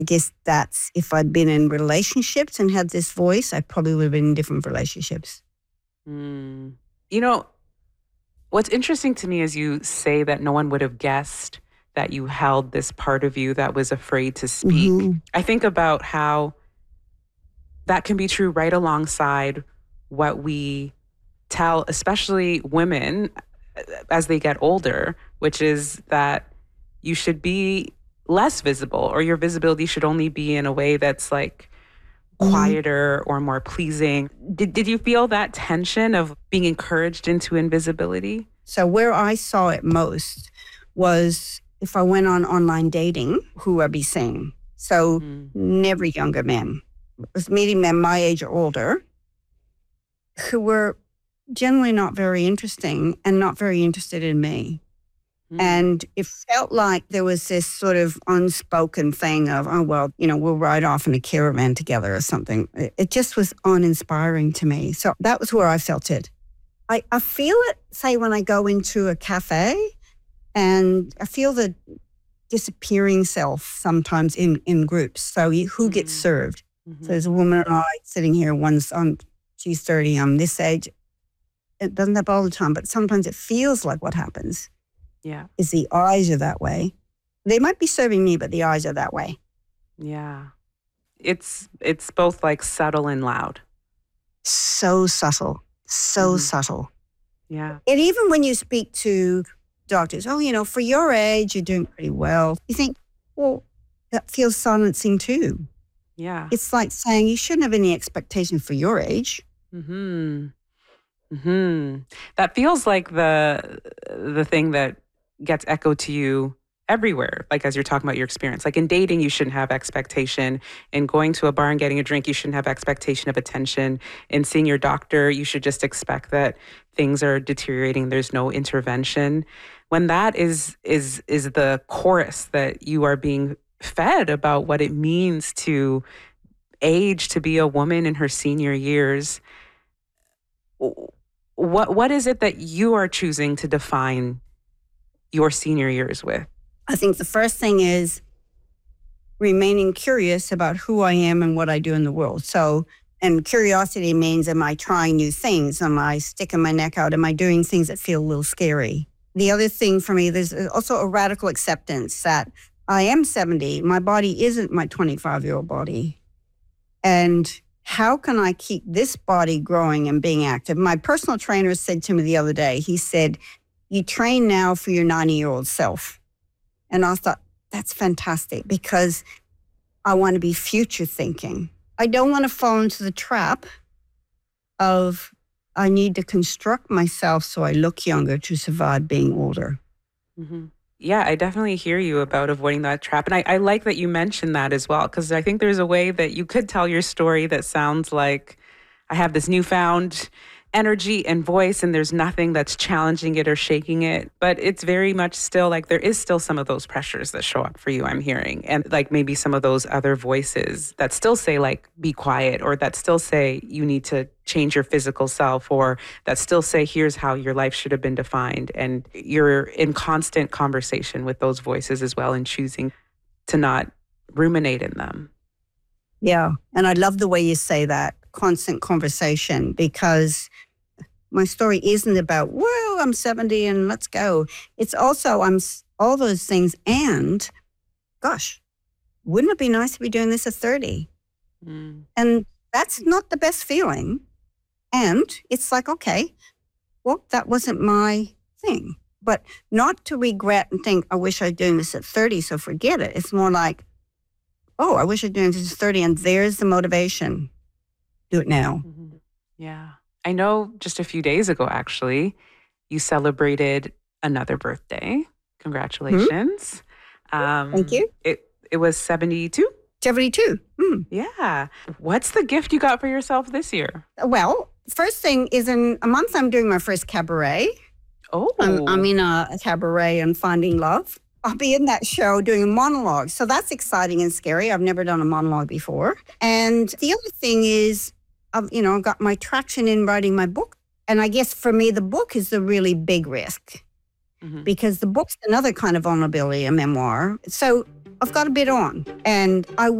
I guess that's if I'd been in relationships and had this voice, I probably would have been in different relationships. Mm. You know, what's interesting to me is you say that no one would have guessed that you held this part of you that was afraid to speak. Mm-hmm. I think about how that can be true right alongside what we tell, especially women as they get older, which is that you should be less visible or your visibility should only be in a way that's like Mm-hmm. quieter or more pleasing. Did you feel that tension of being encouraged into invisibility? So where I saw it most was if I went on online dating, who I'd be seeing. So Mm, never younger men. I was meeting men my age or older who were generally not very interesting and not very interested in me. mm, And it felt like there was this sort of unspoken thing of, oh, well, we'll ride off in a caravan together or something. It just was uninspiring to me. So that was where I felt it. I feel it, say, when I go into a cafe and I feel the disappearing self sometimes in groups. So who gets mm, served? So mhm. there's a woman and I sitting here, she's 30, I'm this age. It doesn't happen all the time, but sometimes it feels like what happens Yeah, is the eyes are that way. They might be serving me, but the eyes are that way. yeah. It's both like subtle and loud. So subtle, so Hmm. subtle. Yeah, And even when you speak to doctors, oh, for your age, you're doing pretty well. You think, well, that feels silencing too. yeah. It's like saying you shouldn't have any expectation for your age. Hmm. Hmm. That feels like the thing that gets echoed to you everywhere. Like as you're talking about your experience, like in dating, you shouldn't have expectation. In going to a bar and getting a drink, you shouldn't have expectation of attention. In seeing your doctor, you should just expect that things are deteriorating. There's no intervention. When that is the chorus that you are being fed about what it means to age, to be a woman in her senior years, what is it that you are choosing to define your senior years with? I think the first thing is remaining curious about who I am and what I do in the world. So, and curiosity means, am I trying new things? Am I sticking my neck out? Am I doing things that feel a little scary? The other thing for me, there's also a radical acceptance that I am 70. My body isn't my 25-year-old body. And how can I keep this body growing and being active? My personal trainer said to me the other day, he said, you train now for your 90-year-old self. And I thought, that's fantastic because I want to be future thinking. I don't want to fall into the trap of I need to construct myself so I look younger to survive being older. Hmm. Yeah, I definitely hear you about avoiding that trap. And I like that you mentioned that as well, because I think there's a way that you could tell your story that sounds like I have this newfound energy and voice, and there's nothing that's challenging it or shaking it. But it's very much still like there is still some of those pressures that show up for you, I'm hearing. And like maybe some of those other voices that still say, like, be quiet, or that still say you need to change your physical self, or that still say, here's how your life should have been defined. And you're in constant conversation with those voices as well and choosing to not ruminate in them. Yeah. And I love the way you say that constant conversation because my story isn't about, well, I'm 70 and let's go. It's also, all those things. And gosh, wouldn't it be nice to be doing this at 30? Mm. And that's not the best feeling. And it's like, okay, well, that wasn't my thing. But not to regret and think, I wish I'd doing this at 30, so forget it. It's more like, oh, I wish I'd doing this at 30, and there's the motivation. Do it now. Mhm. Yeah. I know just a few days ago, actually, you celebrated another birthday. Hmm? Congratulations. Thank you. It was 72. 72. Yeah. What's the gift you got for yourself this year? Well, first thing is in a month, I'm doing my first cabaret. I'm Oh. in a cabaret and Finding Love. I'll be in that show doing a monologue. So that's exciting and scary. I've never done a monologue before. And the other thing is, I've got my traction in writing my book. And I guess for me, the book is the really big risk Mhm. because the book's another kind of vulnerability, a memoir. So I've got a bit on, and I